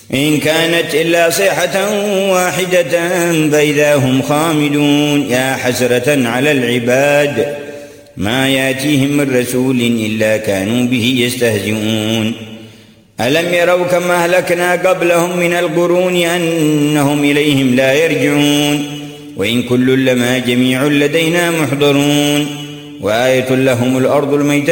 إن كانت إلا صيحة واحدة فإذا هم خامدون. يا حسرة على العباد ما يأتيهم من رسول إلا كانوا به يستهزئون. ألم يروا كما أهلكنا قبلهم من القرون أنهم إليهم لا يرجعون. وإن كل لما جميع لدينا محضرون. وآية لهم الأرض الميتة